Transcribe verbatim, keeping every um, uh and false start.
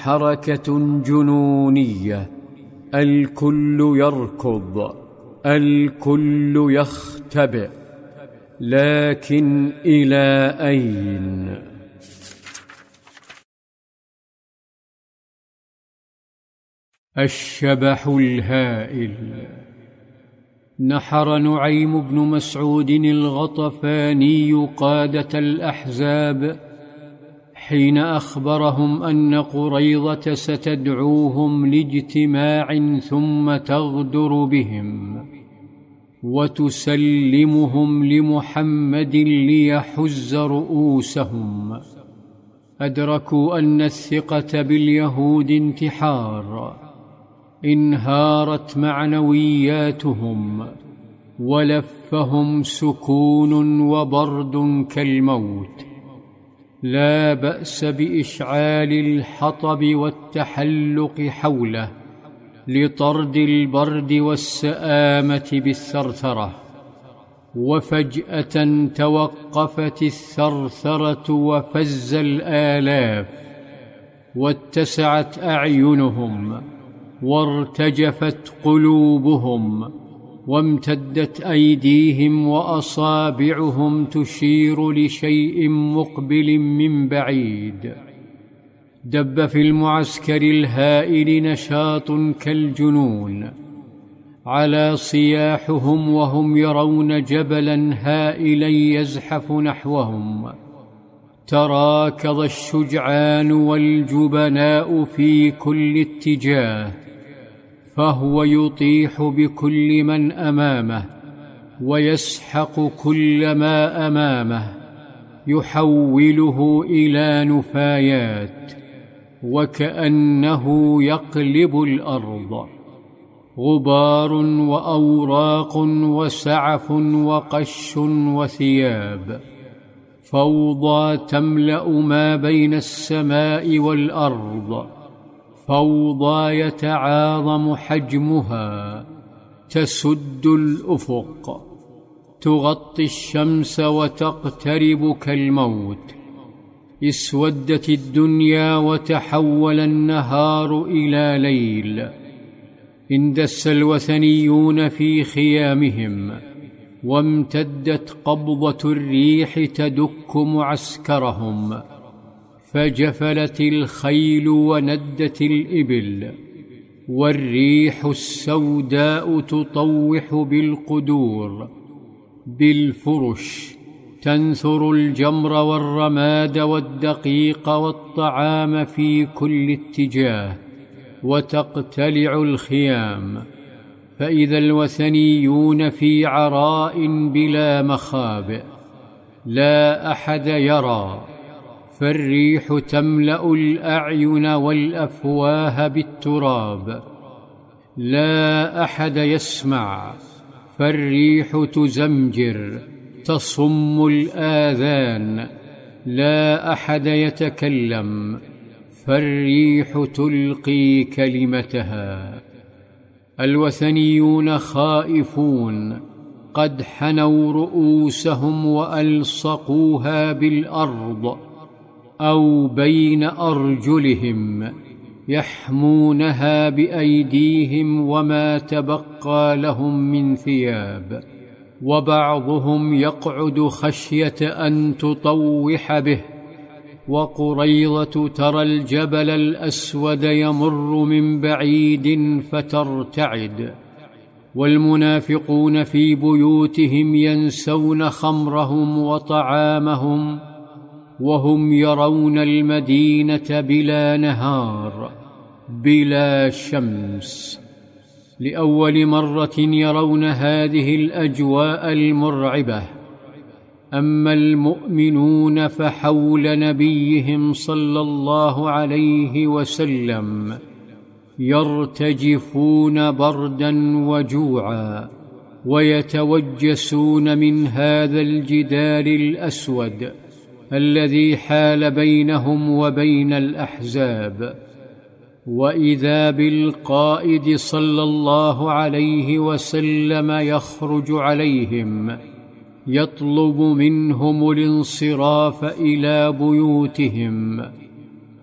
حركة جنونية، الكل يركض، الكل يختبئ، لكن إلى أين؟ الشبح الهائل. نحر نعيم بن مسعود الغطفاني قادة الأحزاب حين أخبرهم أن قريظة ستدعوهم لاجتماع ثم تغدر بهم وتسلمهم لمحمد ليحز رؤوسهم. أدركوا أن الثقة باليهود انتحار، انهارت معنوياتهم ولفهم سكون وبرد كالموت. لا بأس بإشعال الحطب والتحلق حوله لطرد البرد والسآمة بالثرثرة، وفجأة توقفت الثرثرة وفز الآلاف، واتسعت أعينهم وارتجفت قلوبهم، وامتدت أيديهم وأصابعهم تشير لشيء مقبل من بعيد. دب في المعسكر الهائل نشاط كالجنون، على صياحهم وهم يرون جبلا هائلا يزحف نحوهم. تراكض الشجعان والجبناء في كل اتجاه، فهو يطيح بكل من أمامه ويسحق كل ما أمامه، يحوله إلى نفايات وكأنه يقلب الأرض. غبار وأوراق وسعف وقش وثياب، فوضى تملأ ما بين السماء والأرض، فوضى يتعاظم حجمها، تسد الأفق، تغطي الشمس وتقترب كالموت. اسودت الدنيا وتحول النهار إلى ليل. اندس الوثنيون في خيامهم، وامتدت قبضة الريح تدك معسكرهم، فجفلت الخيل وندت الإبل، والريح السوداء تطوح بالقدور بالفرش، تنثر الجمر والرماد والدقيق والطعام في كل اتجاه، وتقتلع الخيام. فإذا الوثنيون في عراء بلا مخابئ، لا أحد يرى، فالريح تملأ الأعين والأفواه بالتراب. لا أحد يسمع، فالريح تزمجر تصم الآذان. لا أحد يتكلم، فالريح تلقي كلمتها. الوثنيون خائفون، قد حنوا رؤوسهم وألصقوها بالأرض أو بين أرجلهم، يحمونها بأيديهم وما تبقى لهم من ثياب، وبعضهم يقعد خشية أن تطوح به. وقريظة ترى الجبل الأسود يمر من بعيد فترتعد، والمنافقون في بيوتهم ينسون خمرهم وطعامهم، وهم يرون المدينة بلا نهار بلا شمس. لأول مرة يرون هذه الأجواء المرعبة. أما المؤمنون فحول نبيهم صلى الله عليه وسلم يرتجفون بردا وجوعا، ويتوجسون من هذا الجدار الأسود الذي حال بينهم وبين الأحزاب. وإذا بالقائد صلى الله عليه وسلم يخرج عليهم يطلب منهم الانصراف إلى بيوتهم.